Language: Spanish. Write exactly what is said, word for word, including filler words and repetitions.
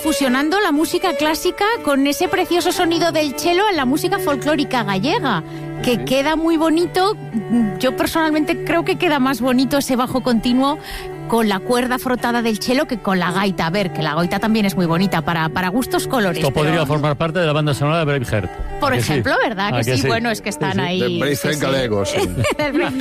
fusionando la música clásica con ese precioso sonido del cello en la música folclórica gallega, que sí. queda muy bonito. Yo personalmente creo que queda más bonito ese bajo continuo con la cuerda frotada del cello que con la gaita. A ver, que la gaita también es muy bonita, para, para gustos colores. Esto pero... podría formar parte de la banda sonora de Braveheart. Por ejemplo, sí? ¿verdad? Que, que sí? sí, bueno, es que están sí, sí. ahí... De Braveheart sí, sí. galego, sí.